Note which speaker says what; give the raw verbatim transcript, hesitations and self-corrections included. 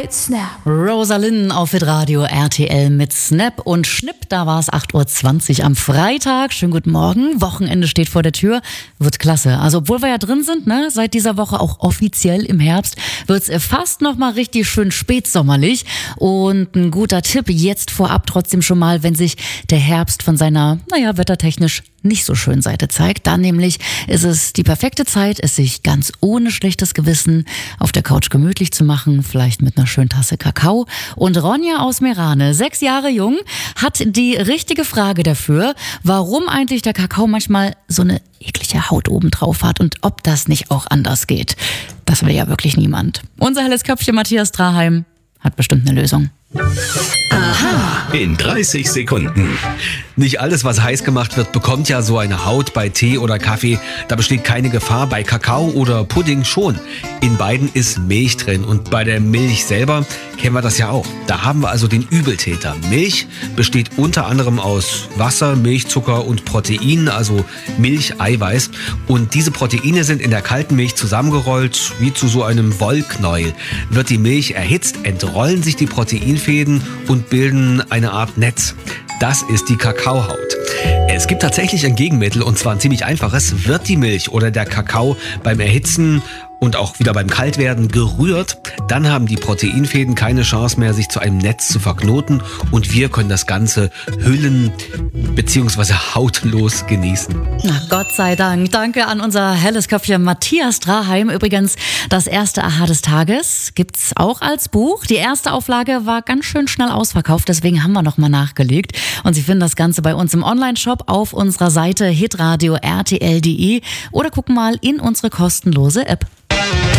Speaker 1: right, snap.
Speaker 2: Rosalind auf Hitradio R T L mit Snap und Schnipp. Da war es acht Uhr zwanzig am Freitag. Schönen guten Morgen. Wochenende steht vor der Tür. Wird klasse. Also obwohl wir ja drin sind, ne, seit dieser Woche auch offiziell im Herbst, wird's fast noch mal richtig schön spätsommerlich. Und ein guter Tipp jetzt vorab trotzdem schon mal, wenn sich der Herbst von seiner, naja, wettertechnisch nicht so schön Seite zeigt. Dann nämlich ist es die perfekte Zeit, es sich ganz ohne schlechtes Gewissen auf der Couch gemütlich zu machen, vielleicht mit einer schönen Tasse Kakao. Und Ronja aus Meerane, sechs Jahre jung, hat die richtige Frage dafür, warum eigentlich der Kakao manchmal so eine eklige Haut oben drauf hat und ob das nicht auch anders geht. Das will ja wirklich niemand. Unser helles Köpfchen Matthias Draheim hat bestimmt eine Lösung.
Speaker 3: Aha. In dreißig Sekunden. Nicht alles, was heiß gemacht wird, bekommt ja so eine Haut bei Tee oder Kaffee. Da besteht keine Gefahr, bei Kakao oder Pudding schon. In beiden ist Milch drin und bei der Milch selber kennen wir das ja auch. Da haben wir also den Übeltäter. Milch besteht unter anderem aus Wasser, Milchzucker und Proteinen, also Milcheiweiß. Und diese Proteine sind in der kalten Milch zusammengerollt, wie zu so einem Wollknäuel. Wird die Milch erhitzt, entrollen sich die Proteinfäden und bilden eine Art Netz. Das ist die Kakaohaut. Es gibt tatsächlich ein Gegenmittel und zwar ein ziemlich einfaches. Wird die Milch oder der Kakao beim Erhitzen und auch wieder beim Kaltwerden gerührt, dann haben die Proteinfäden keine Chance mehr, sich zu einem Netz zu verknoten und wir können das Ganze hüllen bzw. hautlos genießen.
Speaker 2: Na Gott sei Dank. Danke an unser helles Köpfchen Matthias Draheim. Übrigens, das erste Aha des Tages gibt's auch als Buch. Die erste Auflage war ganz schön schnell ausverkauft, deswegen haben wir nochmal nachgelegt. Und Sie finden das Ganze bei uns im Onlineshop auf unserer Seite hitradio punkt r t l punkt d e oder gucken mal in unsere kostenlose App.